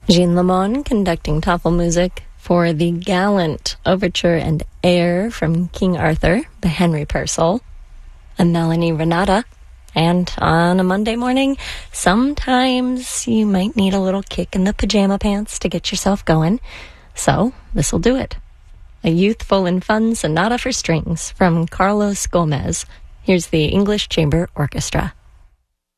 Jean Lemon conducting Tafelmusik for the Gallant Overture and Air from King Arthur by Henry Purcell, and Melanie Renata. And on a Monday morning, sometimes you might need a little kick in the pajama pants to get yourself going. So this'll do it. A youthful and fun sonata for strings from Carlos Gomez. Here's the English Chamber Orchestra.